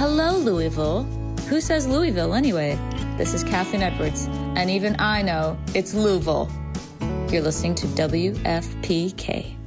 Hello, Louisville. Who says Louisville anyway? This is Kathleen Edwards, and even I know it's Louisville. You're listening to WFPK.